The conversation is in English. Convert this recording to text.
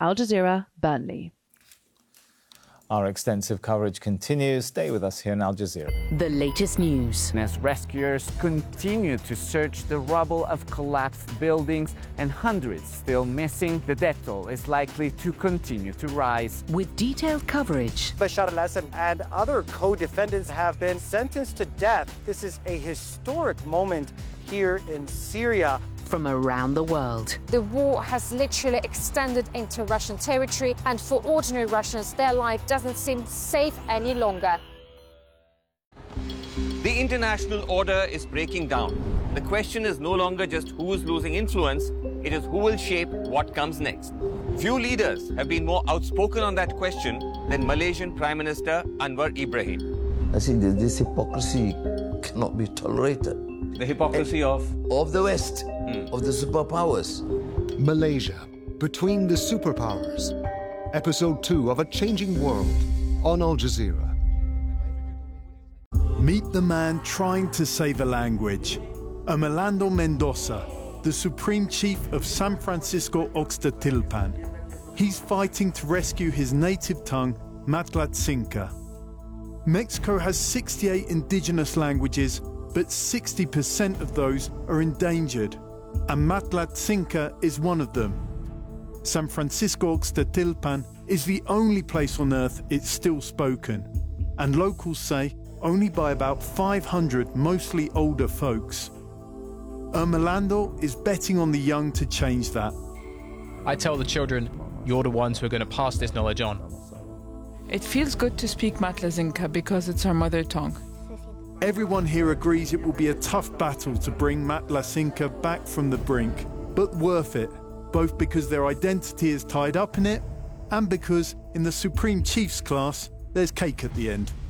Al Jazeera, Burnley. Our extensive coverage continues. Stay with us here in Al Jazeera. The latest news. As rescuers continue to search the rubble of collapsed buildings and hundreds still missing, the death toll is likely to continue to rise. With detailed coverage. Bashar al-Assad and other co-defendants have been sentenced to death. This is a historic moment here in Syria. From around the world. The war has literally extended into Russian territory, and for ordinary Russians, their life doesn't seem safe any longer. The international order is breaking down. The question is no longer just who is losing influence, it is who will shape what comes next. Few leaders have been more outspoken on that question than Malaysian Prime Minister Anwar Ibrahim. I think that this hypocrisy cannot be tolerated. The hypocrisy of the West, of the superpowers. Malaysia, Between the Superpowers. Episode 2 of A Changing World on Al Jazeera. Meet the man trying to save a language. Orlando Mendoza, the Supreme Chief of San Francisco Oxtatilpan. He's fighting to rescue his native tongue, Matlatzinca. Mexico has 68 indigenous languages, but 60% of those are endangered, and Matlatzinca is one of them. San Francisco Oxtatilpan is the only place on Earth it's still spoken, and locals say only by about 500 mostly older folks. Orlando is betting on the young to change that. I tell the children, you're the ones who are going to pass this knowledge on. It feels good to speak Matlatzinca because it's our mother tongue. Everyone here agrees it will be a tough battle to bring Matlatzinca back from the brink, but worth it, both because their identity is tied up in it and because in the Supreme Chief's class, there's cake at the end.